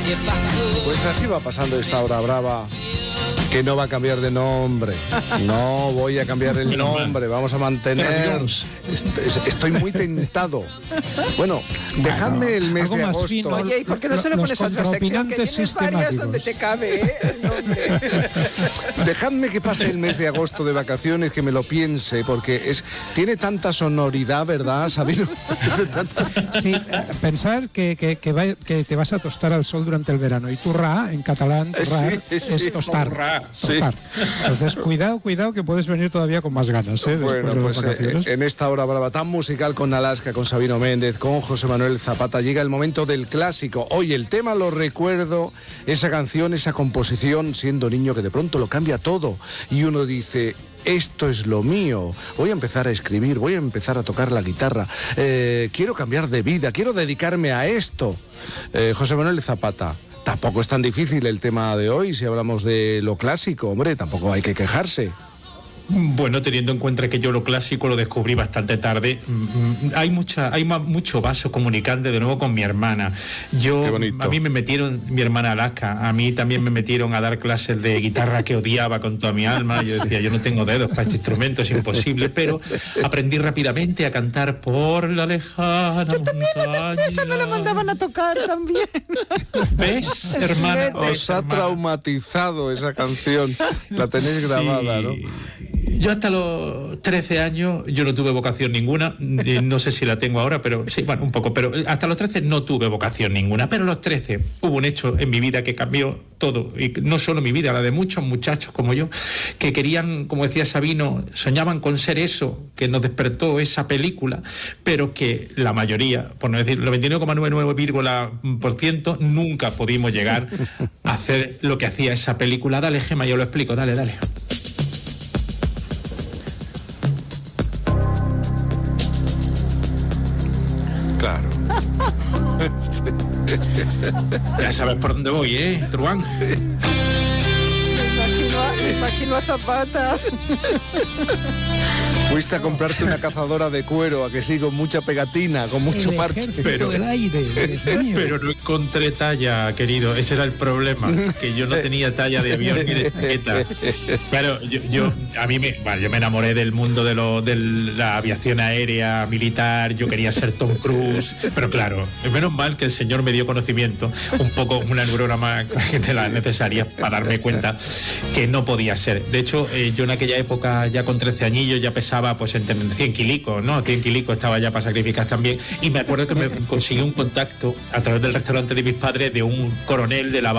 Pues así va pasando esta hora brava, que no va a cambiar de nombre. No voy a cambiar el nombre, vamos a mantener. Estoy muy tentado. Bueno, dejadme el mes de agosto. Fino. Oye, ¿y por qué no se le pones a otra sección? Que tienes varias donde te cabe, el nombre. Dejadme que pase el mes de agosto de vacaciones, que me lo piense, porque tiene tanta sonoridad, ¿verdad, Sabino? Sí, pensar que te vas a tostar al sol durante el verano. Y turra, en catalán, turrar es tostar. Tostar. Entonces, cuidado, que puedes venir todavía con más ganas. Bueno, pues en esta hora brava tan musical con Alaska, con Sabino Méndez, con José Manuel Zapata, llega el momento del clásico. Hoy el tema lo recuerdo, esa canción, esa composición, siendo niño, que de pronto lo cambia todo. Y uno dice: esto es lo mío, voy a empezar a escribir, voy a empezar a tocar la guitarra, quiero cambiar de vida, quiero dedicarme a esto. José Manuel Zapata, tampoco es tan difícil el tema de hoy si hablamos de lo clásico, hombre, tampoco hay que quejarse. Bueno, teniendo en cuenta que yo lo clásico lo descubrí bastante tarde, hay mucho vaso comunicante de nuevo con mi hermana. A mí me metieron, mi hermana Alaska, a mí también me metieron a dar clases de guitarra que odiaba con toda mi alma. Yo decía, yo no tengo dedos para este instrumento, es imposible, pero aprendí rápidamente a cantar por la lejana montaña. Esa me la mandaban a tocar también. ¿Ves, hermana? Os ha traumatizado esa canción, la tenéis grabada, ¿no? Yo hasta los 13 años, yo no tuve vocación ninguna, no sé si la tengo ahora, pero sí, bueno, un poco, pero hasta los 13 no tuve vocación ninguna, pero a los 13 hubo un hecho en mi vida que cambió todo, y no solo mi vida, la de muchos muchachos como yo, que querían, como decía Sabino, soñaban con ser eso, que nos despertó esa película, pero que la mayoría, por no decir, el 99,99% nunca pudimos llegar a hacer lo que hacía esa película. Dale, Gema, yo lo explico, dale. Claro. Ya sabes por dónde voy, Truán. Me imagino a Zapata. Fuiste a comprarte una cazadora de cuero, a que sí, con mucha pegatina, con mucho parche. Pero no encontré talla, querido. Ese era el problema, que yo no tenía talla de avión ni de chaqueta. Claro, yo me enamoré del mundo de la aviación aérea, militar. Yo quería ser Tom Cruise, pero claro, menos mal que el señor me dio conocimiento, un poco una neurona más de las necesarias para darme cuenta que no podía ser. De hecho, yo en aquella época, ya con 13 añillos, ya pesaba pues entre 100 kilicos, ¿no? 100 kilicos estaba ya para sacrificar también. Y me acuerdo que me conseguí un contacto a través del restaurante de mis padres de un coronel de la